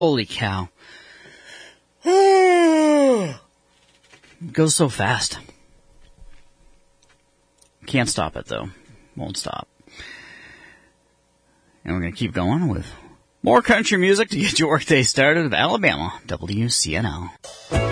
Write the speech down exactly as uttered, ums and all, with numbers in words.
Holy cow. It goes so fast. Can't stop it, though. Won't stop. And we're going to keep going with more country music to get your workday started with Alabama W C N L.